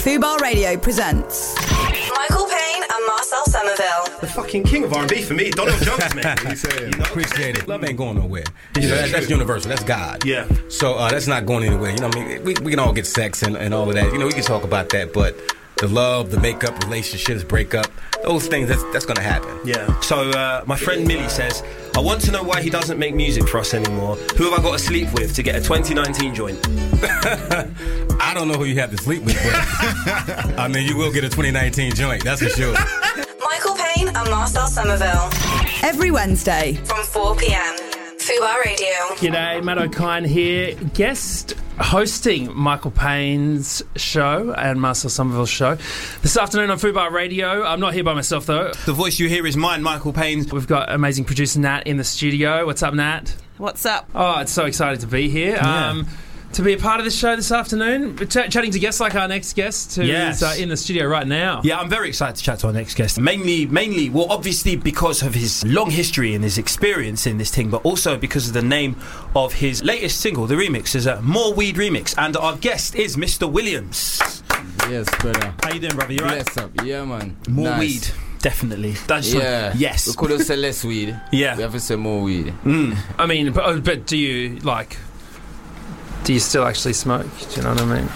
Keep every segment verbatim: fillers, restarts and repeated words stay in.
Fubar Radio presents Michael Payne and Marcel Somerville. The fucking king of R and B for me, Donald Jones, man. You know? Appreciate it. Love ain't going nowhere. You know, that, that's universal. That's God. Yeah. So uh, that's not going anywhere. You know what I mean? We, we can all get sex and, and all of that. You know, we can talk about that, but the love, the makeup, relationships, breakup, those things, that's, that's going to happen. Yeah. So uh, my friend Millie says, I want to know why he doesn't make music for us anymore. Who have I got to sleep with to get a twenty nineteen joint? I don't know who you have to sleep with, but I mean, you will get a twenty nineteen joint, that's for sure. Michael Payne and Marcel Somerville. every Wednesday From four p.m. Fubar Radio. G'day, Matt O'Kine here, guest hosting Michael Payne's show and Marcel Somerville's show this afternoon on Fubar Radio. I'm not here by myself though. The voice you hear is mine, Michael Payne's. We've got amazing producer Nat in the studio. What's up, Nat? What's up? Oh, it's so excited to be here. Yeah. Um, to be a part of the show this afternoon, Ch- chatting to guests like our next guest who Yes. is uh, in the studio right now. Yeah, I'm very excited to chat to our next guest. Mainly, mainly, well, obviously because of his long history and his experience in this thing, but also because of the name of his latest single, the remix, is a More Weed remix. And our guest is Mister Williams. Yes, brother. How you doing, brother? You right? Bless up. Yeah, man. More Nice. weed, definitely. That's Yeah. yes. We could have said less weed. Yeah. We have to say more weed. Mm. I mean, but, oh, but do you, like, do you still actually smoke? Do you know what I mean?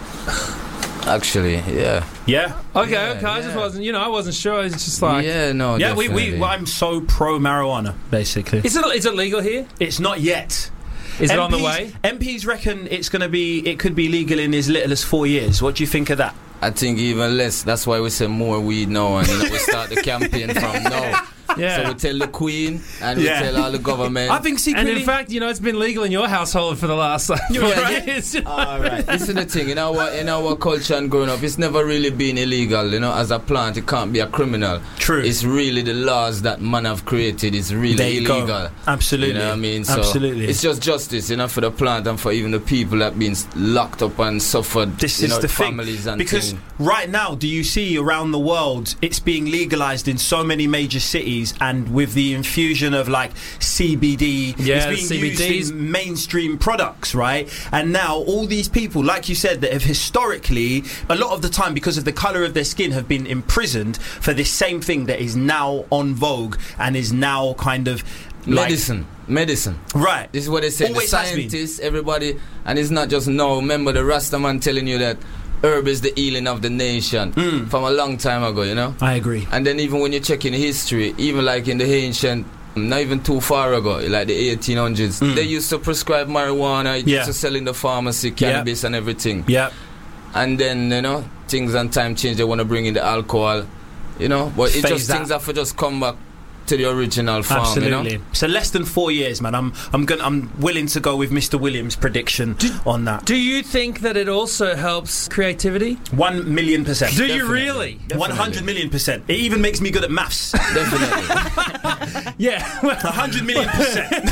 Actually, yeah. Yeah. Okay, Yeah, okay, I just yeah. wasn't, you know, I wasn't sure. It's just like... yeah, no, Yeah, we, definitely. we, well, I'm so pro marijuana, basically. Is it, is it legal here? It's not yet. Is it on the M Ps way? M Ps reckon it's going to be, it could be legal in as little as four years. What do you think of that? I think even less. That's why we say more weed now, and you know, we start the campaign from now. Yeah. So we tell the Queen and we Yeah. tell all the government. I think And secretly... in fact, you know, it's been legal in your household for the last like, You're four right. years. All right. This is the thing. In our in our culture and growing up, it's never really been illegal. You know, as a plant, it can't be a criminal. True. It's really the laws that man have created. It's really There you go. illegal. Absolutely. You know what I mean? So Absolutely. it's just justice, you know, for the plant and for even the people that been locked up and suffered. This you is know, the thing, families and because thing. right now, do you see around the world, it's being legalized in so many major cities, and with the infusion of like C B D, Yeah, it's being C B Ds. used in mainstream products, right? And now all these people, like you said, that have historically, a lot of the time, because of the color of their skin, have been imprisoned for this same thing that is now on vogue and is now kind of like, medicine, medicine. right? This is what they say. Always the has been. scientists, everybody, and it's not just now. Remember the Rastaman telling you that herb is the healing of the nation Mm. from a long time ago, you know. I agree. And then even when you check in history, even like in the ancient, not even too far ago, like the eighteen hundreds, Mm. they used to prescribe marijuana, it Yeah. used to sell in the pharmacy, cannabis and everything. Yeah. And then, you know, things and time change, they want to bring in the alcohol, you know. But it's Phase just that. things have to just come back to the original farm, Absolutely. you know. So less than four years, man. I'm I'm going I'm willing to go with Mister Williams' prediction on that. Do you think that it also helps creativity? One million percent. Do you really? One hundred million percent. It even makes me good at maths. Definitely. Yeah. A hundred million percent.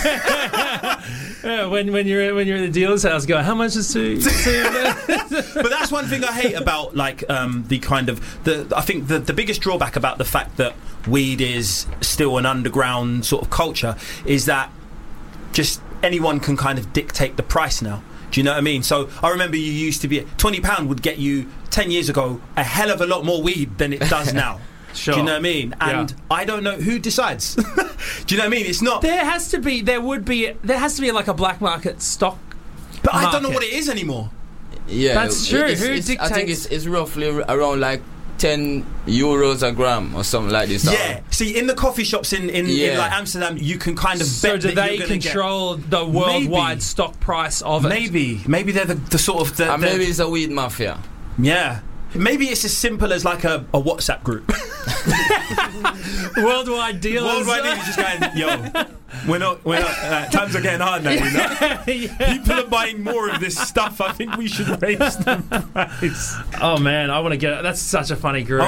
Yeah, when when you're when you're at the dealer's house, go, how much is to? to But that's one thing I hate about like um, the kind of the. I think the the biggest drawback about the fact that weed is still an underground sort of culture is that just anyone can kind of dictate the price now. Do you know what I mean? So I remember you used to be twenty pound would get you ten years ago a hell of a lot more weed than it does now. Sure. Do you know what I mean? And Yeah. I don't know who decides. Do you know what I mean? It's not. there has to be, there would be, there has to be like a black market stock. But I don't know market. what it is anymore. Yeah, That's true. it's- Who it's- I think dictates- it's, it's roughly ar- around like ten euros a gram or something like this. Yeah. See, in the coffee shops in, in, in Yeah. like Amsterdam, you can kind of So bet do that they you're gonna control the worldwide Maybe. stock price of get, it? maybe maybe they're the, the sort of the, And the- maybe it's a weed mafia. yeah. Maybe it's as simple as like a, a WhatsApp group. Worldwide dealers. Worldwide League is just going, yo, we're not, we're not, uh, times are getting hard now, you know? Yeah. People are buying more of this stuff. I think we should raise the price. Oh man, I want to get. That's such a funny group.